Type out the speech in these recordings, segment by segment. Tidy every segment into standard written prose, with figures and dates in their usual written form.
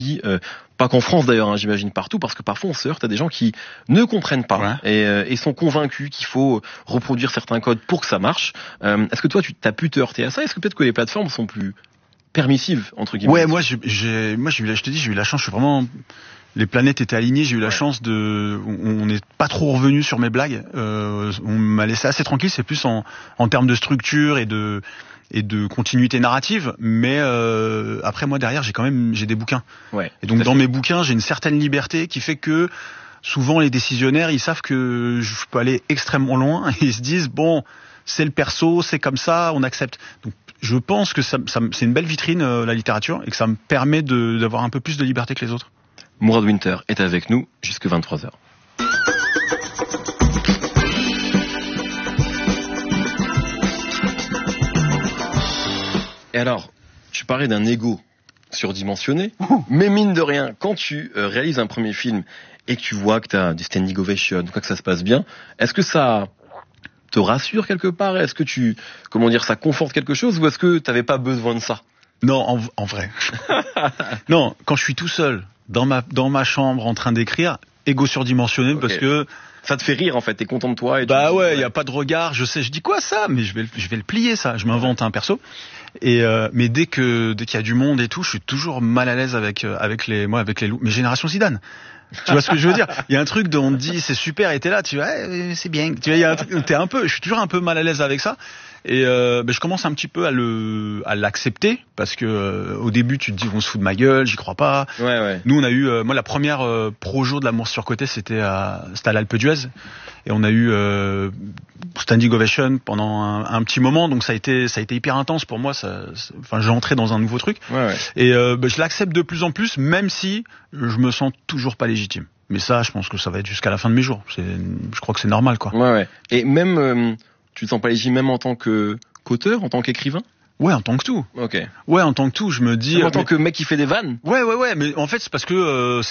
Pas qu'en France d'ailleurs, hein, j'imagine partout, parce que parfois on se heurte à des gens qui ne comprennent pas et sont convaincus qu'il faut reproduire certains codes pour que ça marche. Est-ce que toi tu t'as pu te heurter à ça? Est-ce que peut-être que les plateformes sont plus permissives entre guillemets? Ouais, moi je te dis, j'ai eu la chance, je suis vraiment, les planètes étaient alignées, j'ai eu la chance on n'est pas trop revenu sur mes blagues, on m'a laissé assez tranquille, c'est plus en termes de structure et de continuité narrative, mais après moi derrière j'ai des bouquins. Et donc dans mes bouquins j'ai une certaine liberté qui fait que souvent les décisionnaires ils savent que je peux aller extrêmement loin et ils se disent bon c'est le perso, c'est comme ça, on accepte. Donc je pense que c'est une belle vitrine la littérature et que ça me permet d'avoir un peu plus de liberté que les autres. Mourad Winter est avec nous jusque 23h. Et alors, tu parlais d'un ego surdimensionné, mais mine de rien, quand tu réalises un premier film et que tu vois que tu as des standing ovations, que ça se passe bien, est-ce que ça te rassure quelque part? Est-ce que ça conforte quelque chose, ou est-ce que tu n'avais pas besoin de ça? Non, en vrai. Non, quand je suis tout seul dans ma chambre en train d'écrire, ego surdimensionné parce que ça te fait rire en fait, t'es content de toi et il y a pas de regard, je dis quoi ça, mais je vais le plier ça, je m'invente un perso. Et mais dès qu'il y a du monde et tout, je suis toujours mal à l'aise avec mes générations Zidane. Tu vois ce que je veux dire? Il y a un truc dont on te dit c'est super et t'es là, tu vois, c'est bien. Tu vois, il y a un truc, je suis toujours un peu mal à l'aise avec ça. Et je commence un petit peu à l'accepter parce que au début tu te dis on se fout de ma gueule, j'y crois pas. Nous on a eu moi la première projo de L'amour surcoté c'était à l'Alpe d'Huez et on a eu standing ovation pendant un petit moment, donc ça a été hyper intense pour moi, j'ai entré dans un nouveau truc. Et je l'accepte de plus en plus, même si je me sens toujours pas légitime. Mais ça, je pense que ça va être jusqu'à la fin de mes jours. Je crois que c'est normal, quoi. Et même tu te sens pas légitime même en tant qu'auteur, en tant qu'écrivain? Ouais, en tant que tout. Ouais, en tant que tout, je me dis. Même en tant que mec qui fait des vannes. Ouais, mais en fait c'est parce que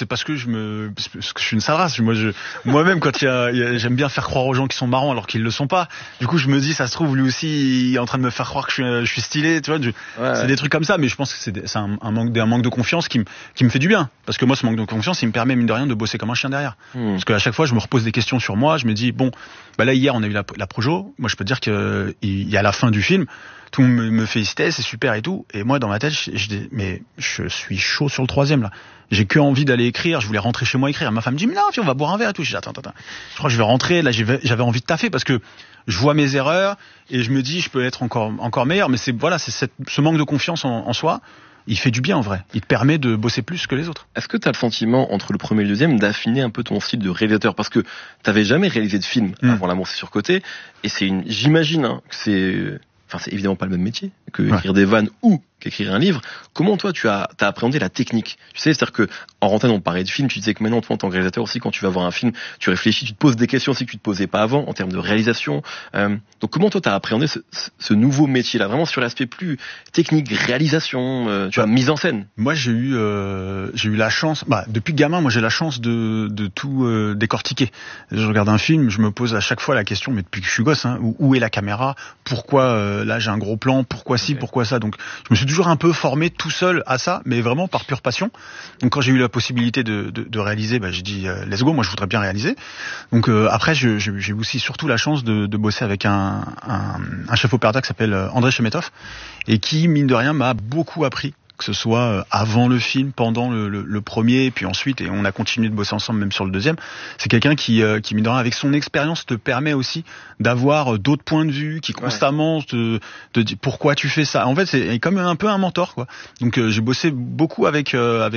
je suis une sale race. Moi-même quand j'aime bien faire croire aux gens qui sont marrants alors qu'ils le sont pas. Du coup, je me dis ça se trouve lui aussi il est en train de me faire croire que je suis stylé, tu vois. C'est des trucs comme ça, mais je pense que c'est un manque de confiance qui me fait du bien. Parce que moi, ce manque de confiance, il me permet mine de rien de bosser comme un chien derrière. Parce qu'à chaque fois, je me repose des questions sur moi. Je me dis bon, là hier on a eu la projo. Moi, je peux te dire que il y a la fin du film. Tout le monde me félicitait, c'est super et tout. Et moi, dans ma tête, mais je suis chaud sur le 3e, là. J'ai que envie d'aller écrire. Je voulais rentrer chez moi écrire. Ma femme me dit, mais non, on va boire un verre et tout. Je dis, attends. Je crois que je vais rentrer. Là, j'avais envie de taffer parce que je vois mes erreurs et je me dis, je peux être encore meilleur. Mais ce manque de confiance en soi, il fait du bien en vrai. Il te permet de bosser plus que les autres. Est-ce que tu as le sentiment, entre le premier et le deuxième, d'affiner un peu ton style de réalisateur? Parce que t'avais jamais réalisé de film avant L'amour c'est surcoté. Et j'imagine que c'est évidemment pas le même métier que écrire des vannes ou qu'écrire un livre. Comment toi t'as appréhendé la technique? Tu sais, c'est-à-dire que en rentrant on parlait de film, tu disais que maintenant toi en tant que réalisateur aussi, quand tu vas voir un film, tu réfléchis, tu te poses des questions aussi que tu te posais pas avant en termes de réalisation. Donc comment toi t'as appréhendé ce nouveau métier-là, vraiment sur l'aspect plus technique, réalisation, mise en scène? Moi j'ai eu la chance, depuis gamin, moi j'ai la chance de tout décortiquer. Je regarde un film, je me pose à chaque fois la question, mais depuis que je suis gosse, où est la caméra? Pourquoi là j'ai un gros plan? Pourquoi ci? Pourquoi ça? Donc je me suis toujours un peu formé tout seul à ça, mais vraiment par pure passion. Donc quand j'ai eu la possibilité de réaliser, j'ai dit let's go, moi je voudrais bien réaliser. Donc après j'ai aussi surtout la chance de bosser avec un chef opérateur qui s'appelle André Chemetov et qui mine de rien m'a beaucoup appris, que ce soit avant le film, pendant le premier, et puis ensuite, et on a continué de bosser ensemble même sur le deuxième. C'est quelqu'un qui mine de rien, avec son expérience, te permet aussi d'avoir d'autres points de vue, qui constamment te dit pourquoi tu fais ça. En fait, c'est comme un peu un mentor, quoi. Donc j'ai bossé beaucoup avec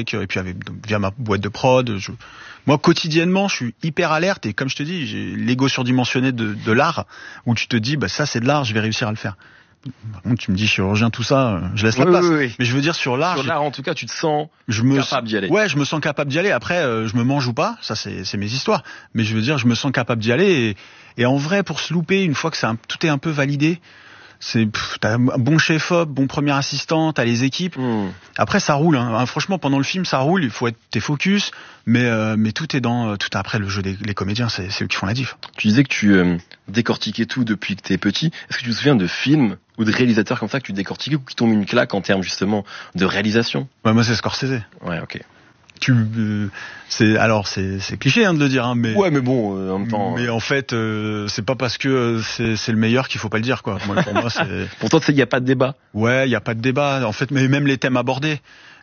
via ma boîte de prod. Moi, quotidiennement, je suis hyper alerte, et comme je te dis, j'ai l'ego surdimensionné de l'art, où tu te dis, ça c'est de l'art, je vais réussir à le faire. Par contre, tu me dis chirurgien, tout ça, je laisse la place. Mais je veux dire sur l'art. Sur l'art, en tout cas, tu te sens capable d'y aller. Ouais, je me sens capable d'y aller. Après, je me mange ou pas, ça c'est mes histoires. Mais je veux dire, je me sens capable d'y aller. Et en vrai, pour se louper, une fois que tout est un peu validé, t'as un bon chef-op, bon premier assistant, t'as les équipes. Après, ça roule. Franchement, pendant le film, ça roule. Il faut être t'es focus, mais tout est après le jeu les comédiens, c'est eux qui font la diff. Tu disais que tu décortiquais tout depuis que t'es petit. Est-ce que tu te souviens de films ou de réalisateurs comme ça que tu décortiquais ou qui t'ont mis une claque en termes justement de réalisation? Ouais, moi c'est Scorsese. Ouais, ok. c'est cliché de le dire, hein, mais ouais, mais bon, en même temps. Mais en fait, c'est pas parce que c'est le meilleur qu'il faut pas le dire, quoi. Pour moi, Pour toi, il y a pas de débat. Ouais, il y a pas de débat. En fait, mais même les thèmes abordés,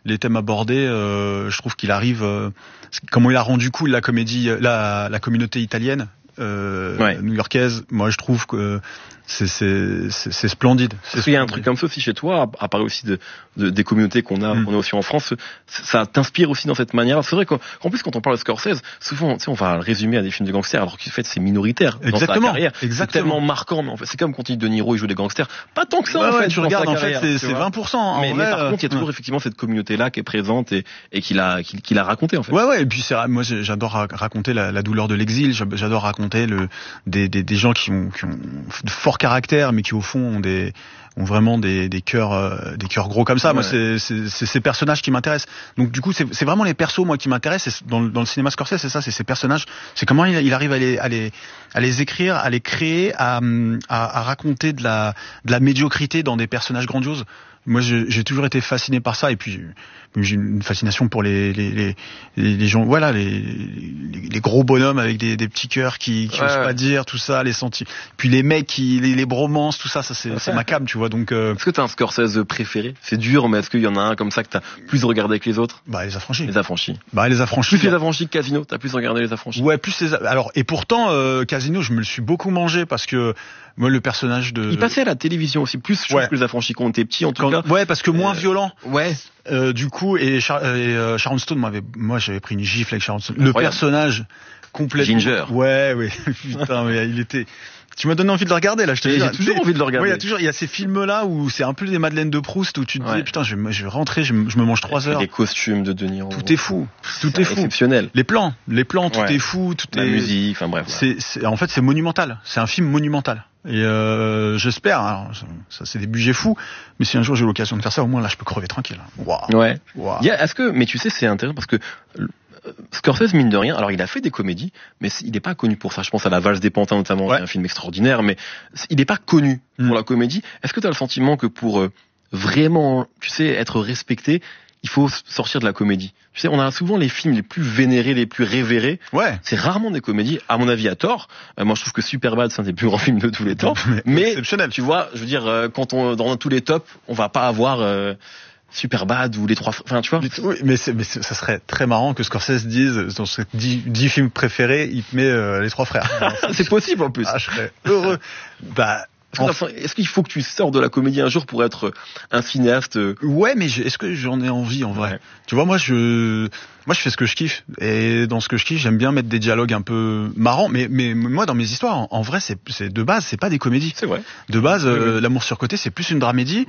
je trouve qu'il arrive. Comment il a rendu cool la comédie, la communauté italienne. New-yorkaise, moi je trouve que c'est splendide. Parce qu'il y a un truc comme ça aussi chez toi, à part aussi des communautés qu'on a aussi en France, ça t'inspire aussi dans cette manière. C'est vrai qu'en plus quand on parle de Scorsese, souvent on va le résumer à des films de gangsters, alors qu'en fait c'est minoritaire dans sa carrière. C'est tellement marquant, mais en fait c'est comme quand De Niro il joue des gangsters, pas tant que ça en fait. Tu regardes en fait c'est 20%. Mais par contre il y a toujours effectivement cette communauté là qui est présente et qu'il a raconté en fait. Ouais, et puis moi j'adore raconter la douleur de l'exil, j'adore raconter des gens qui ont de forts caractères, mais qui au fond ont vraiment des cœurs gros comme ça. Ouais. Moi, c'est ces personnages qui m'intéressent. Donc du coup, c'est vraiment les persos moi qui m'intéressent. Dans le cinéma Scorsese, c'est ça, c'est ces personnages. C'est comment il arrive à les écrire, à les créer, à raconter de la médiocrité dans des personnages grandioses. Moi, j'ai toujours été fasciné par ça, et puis j'ai une fascination pour les gens, voilà, les gros bonhommes avec des petits cœurs qui osent pas dire tout ça, les sentis. Puis les mecs les bromances, tout ça c'est ma came, tu vois. Donc est-ce que t'as un Scorsese préféré? C'est dur, mais est-ce qu'il y en a un comme ça que t'as plus regardé que les autres? Les Affranchis. Les Affranchis. Les Affranchis. Plus les Affranchis que Casino, t'as plus regardé les Affranchis? Ouais, plus alors, et pourtant Casino, je me le suis beaucoup mangé parce que moi le personnage de... Il passait à la télévision aussi, plus je trouve que les Affranchis quand on était petits en tout cas. Ouais, parce que moins violent. Ouais. Du coup, Sharon Stone j'avais pris une gifle avec Sharon Stone. Le personnage complètement. Ginger. Ouais. Putain, mais il était... Tu m'as donné envie de le regarder là, je te dis. J'ai toujours envie de le regarder. Ouais, il y a ces films là où c'est un peu des Madeleines de Proust où tu te dis putain, je vais rentrer, je me mange 3 heures. Les costumes de Niro. Tout est fou. Tout est fou. Exceptionnel. Les plans, tout est fou, la musique, enfin bref. En fait, c'est monumental. C'est un film monumental. Et j'espère, alors, ça c'est des budgets fous, mais si un jour j'ai l'occasion de faire ça, au moins là je peux crever tranquille. Wow. Ouais. Wow. Mais tu sais, c'est intéressant parce que Scorsese, mine de rien, alors il a fait des comédies, mais il n'est pas connu pour ça. Je pense à La Valse des Pantins notamment, qui est un film extraordinaire, mais il n'est pas connu pour la comédie. Est-ce que tu as le sentiment que pour vraiment, tu sais, être respecté, il faut sortir de la comédie? Tu sais, on a souvent les films les plus vénérés, les plus révérés. Ouais. C'est rarement des comédies, à mon avis, à tort. Moi, je trouve que Superbad, c'est un des plus grands films de tous les temps. Mais exceptionnel. Tu vois, je veux dire, quand dans tous les tops, on va pas avoir Superbad ou les trois... Enfin, tu vois. Oui, mais ça serait très marrant que Scorsese dise, dans ses 10 films préférés, il te met les trois frères. C'est possible, en plus. Je serais heureux. Est-ce qu'il faut que tu sors de la comédie un jour pour être un cinéaste? Ouais, mais est-ce que j'en ai envie en vrai? Tu vois, moi je fais ce que je kiffe, et dans ce que je kiffe, j'aime bien mettre des dialogues un peu marrants, mais moi dans mes histoires, en vrai, c'est de base, c'est pas des comédies. C'est vrai. De base, L'amour surcoté, c'est plus une dramédie.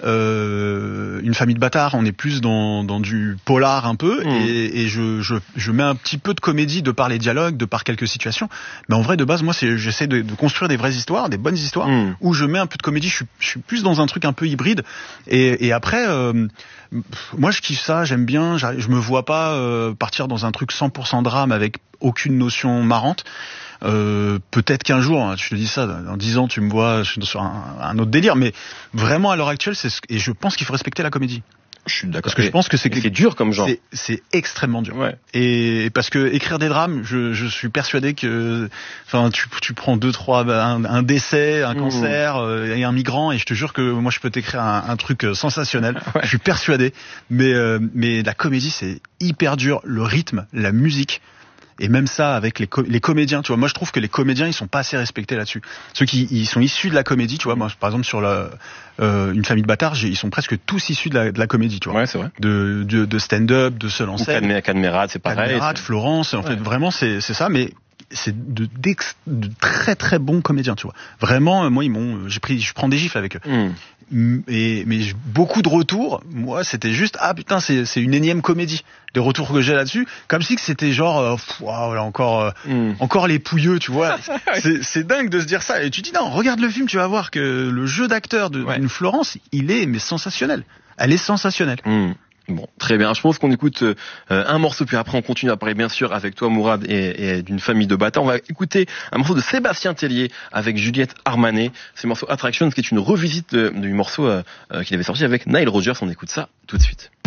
Une famille de bâtards, on est plus dans du polar un peu, et je mets un petit peu de comédie de par les dialogues, de par quelques situations, mais en vrai, de base, moi, j'essaie de construire des vraies histoires, des bonnes histoires, où je mets un peu de comédie. Je suis plus dans un truc un peu hybride, et après, moi, je kiffe ça, j'aime bien. Je me vois pas partir dans un truc 100% drame avec aucune notion marrante. Peut-être qu'un jour, je te dis ça, dans 10 ans, tu me vois sur un autre délire, mais vraiment à l'heure actuelle, et je pense qu'il faut respecter la comédie. Je suis d'accord. Parce que je pense que c'est dur comme genre. C'est extrêmement dur. Ouais. Et parce que écrire des drames, je suis persuadé que, enfin, tu prends 2-3, un décès, un cancer, et un migrant, et je te jure que moi je peux t'écrire un truc sensationnel. Je suis persuadé. Mais la comédie, c'est hyper dur. Le rythme, la musique. Et même ça avec les comédiens, tu vois. Moi, je trouve que les comédiens, ils sont pas assez respectés là-dessus. Ceux qui ils sont issus de la comédie, tu vois. Moi, par exemple, sur une famille de bâtards, ils sont presque tous issus de la comédie, tu vois. Ouais, c'est vrai. De stand-up, de seul en scène. Ou Cadmerade, c'est pareil. Cadmerade, Florence, en fait, vraiment, c'est ça. Mais c'est de très très bons comédiens, tu vois. Vraiment, moi, je prends des gifles avec eux. Mais beaucoup de retours, moi, c'était juste, putain, c'est une énième comédie. Les retours que j'ai là-dessus, comme si que c'était genre, là encore les pouilleux, tu vois. C'est dingue de se dire ça. Et tu dis, non, regarde le film, tu vas voir que le jeu d'acteur d'une Florence, il est, mais sensationnel. Elle est sensationnelle. Bon, très bien. Je pense qu'on écoute un morceau, puis après on continue à parler bien sûr avec toi, Mourad, et d'une famille de bâtards. On va écouter un morceau de Sébastien Tellier avec Juliette Armanet. C'est le morceau Attraction, qui est une revisite du morceau qu'il avait sorti avec Nile Rodgers. On écoute ça tout de suite.